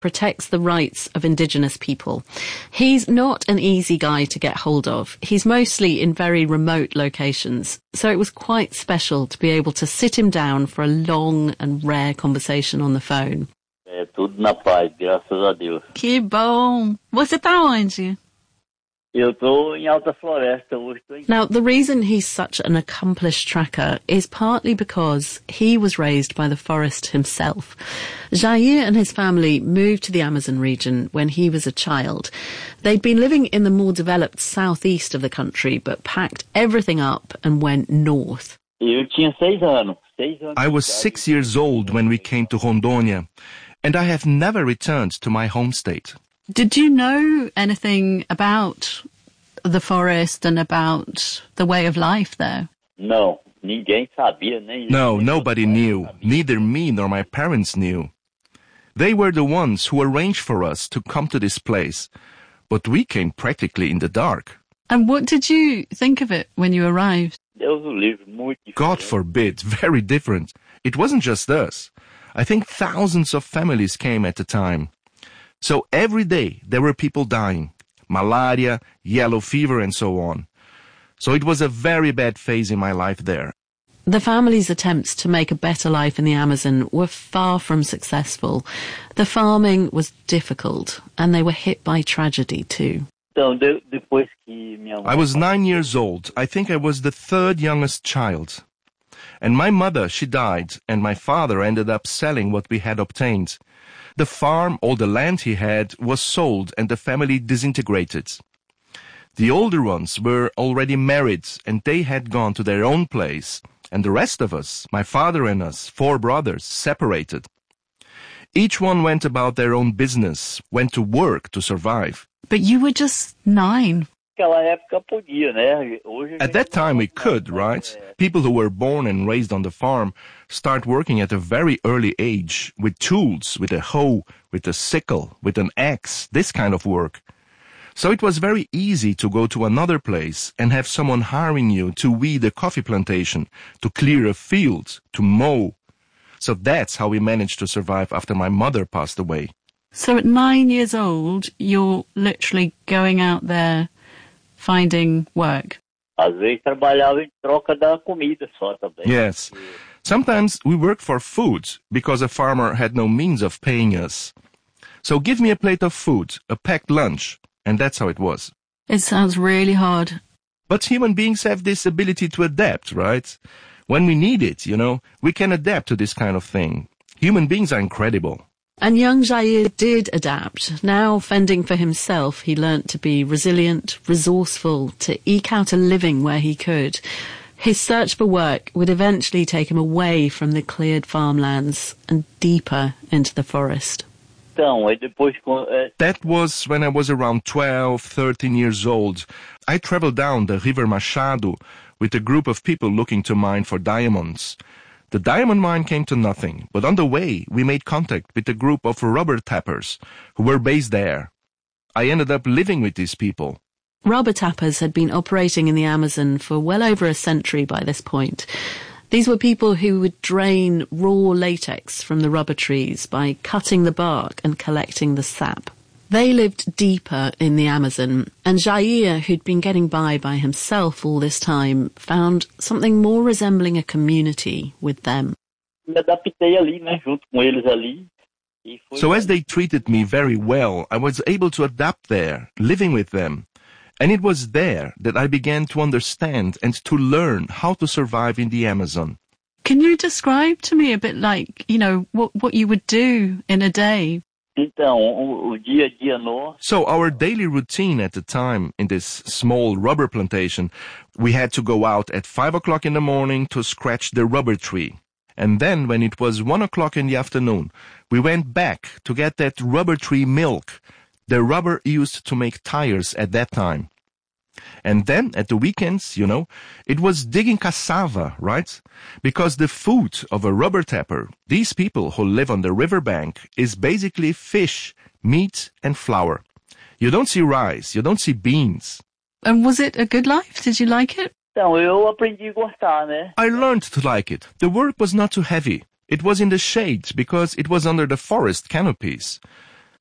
protects the rights of indigenous people. He's not an easy guy to get hold of. He's mostly in very remote locations, so it was quite special to be able to sit him down for a long and rare conversation on the phone. É tudo na paz, graças a Deus. Que bom! Você tá onde? Eu tô em Alta Floresta hoje. Now, the reason he's such an accomplished tracker is partly because he was raised by the forest himself. Jair and his family moved to the Amazon region when he was a child. They'd been living in the more developed southeast of the country, but packed everything up and went north. Eu tinha 6 anos. I was 6 years old when we came to Rondônia, and I have never returned to my home state. Did you know anything about the forest and about the way of life there? Não, ninguém sabia. No, nobody knew. Neither me nor my parents knew. They were the ones who arranged for us to come to this place, but we came practically in the dark. And what did you think of it when you arrived? Deus o livre, muito diferente. God forbid, very different. It wasn't just us. I think thousands of families came at the time. So every day there were people dying. Malaria, yellow fever, and so on. So it was a very bad phase in my life there. The family's attempts to make a better life in the Amazon were far from successful. The farming was difficult, and they were hit by tragedy too. Então, depois que minha mãe... I was 9 years old. I think I was the third youngest child. And my mother, she died, and my father ended up selling what we had obtained. The farm, all the land he had, was sold and the family disintegrated. The older ones were already married and they had gone to their own place, and the rest of us, my father and us, 4 brothers, separated. Each one went about their own business, went to work to survive. But you were just 9. Naquela época podia, né? Hoje At that time we could, right? People who were born and raised on the farm start working at a very early age, with tools, with a hoe, with a sickle, with an axe, this kind of work. So it was very easy to go to another place and have someone hiring you to weed a coffee plantation, to clear a field, to mow. So that's how we managed to survive after my mother passed away. So at 9 years old, you're literally going out there finding work. Às vezes trabalhava em troca da comida só também. Yes. Sometimes we worked for food because a farmer had no means of paying us. So give me a plate of food, a packed lunch, and that's how it was. It sounds really hard. But human beings have this ability to adapt, right? When we need it, we can adapt to this kind of thing. Human beings are incredible. And young Jair did adapt. Now, fending for himself, he learnt to be resilient, resourceful, to eke out a living where he could. His search for work would eventually take him away from the cleared farmlands and deeper into the forest. Então, depois... That was when I was around 12, 13 years old. I traveled down the River Machado with a group of people looking to mine for diamonds. The diamond mine came to nothing, but on the way we made contact with a group of rubber tappers who were based there. I ended up living with these people. Rubber tappers had been operating in the Amazon for well over a century by this point. These were people who would drain raw latex from the rubber trees by cutting the bark and collecting the sap. They lived deeper in the Amazon, and Jair, who'd been getting by himself all this time, found something more resembling a community with them. Me adaptei ali, né, junto com eles ali. So as they treated me very well, I was able to adapt there, living with them. And it was there that I began to understand and to learn how to survive in the Amazon. Can you describe to me a bit like, what you would do in a day? Então, o dia a dia nosso... So our daily routine at the time in this small rubber plantation, we had to go out at 5 o'clock in the morning to scratch the rubber tree. And then when it was 1 o'clock in the afternoon, we went back to get that rubber tree milk, the rubber used to make tires at that time. And then at the weekends, it was digging cassava, right? Because the food of a rubber tapper, these people who live on the riverbank, is basically fish, meat, and flour. You don't see rice, you don't see beans. And was it a good life? Did you like it? Então, eu aprendi a gostar, né? I learned to like it. The work was not too heavy. It was in the shade because it was under the forest canopies.